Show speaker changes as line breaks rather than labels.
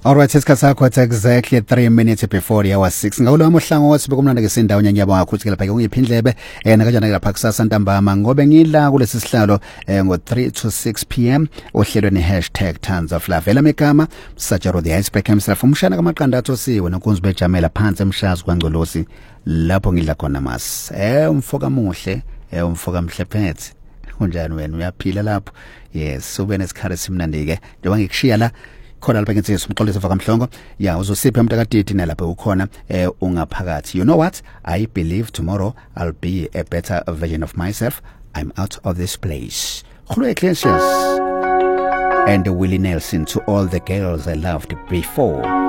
Alright, isikhathi sakho exactly 3 minutes before the hour 6. Ngawulo amhlangothi bekumnandi ke sindawo nyanyaba ngakhuthikela phake ungiphindlebe nakanjani ke lapha kusasa ntambama ngobe ngidla kulesi sihlalo ngo 3 to 6 pm ohlelweni #TonsOfLove vela megama Sajaro the Icebreaker himself umshana kamaqandatho siwe nonkunzi bejamela phansi emshazi kwaNgcolosi lapho ngidla khona mas umfoka muhle umfoka mhlephethe kunjani wena uyaphila lapho yes ube nesikhathi simnandi ke njengoba ngikushiya la khona lapha ngitsizwe umxolisi vakamhlongo ya uzosipha umntakadidi nalapha ukhona ungaphakathi. You know what, I believe tomorrow I'll be a better version of myself. I'm out of this place. Khulu Ecclesias and Willie Nelson to all the girls I loved before.